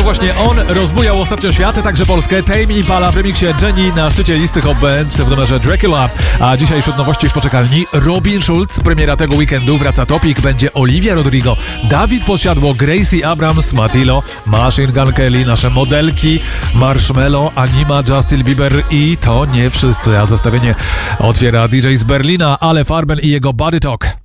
właśnie on rozbujał ostatnio świat, także Polskę. Tame Impala w remiksie Jenny na szczycie listy Hot Bands w numerze Dracula. A dzisiaj wśród nowości w poczekalni Robin Schulz, premiera tego weekendu, wraca Topic, będzie Olivia Rodrigo, Dawid Podsiadło, Gracie Abrams, Matilo, Machine Gun Kelly, nasze modelki, Marshmello, Anima, Justin Bieber i to nie wszyscy, a zestawienie otwiera DJ z Berlina, Ale Farben i jego Body Talk.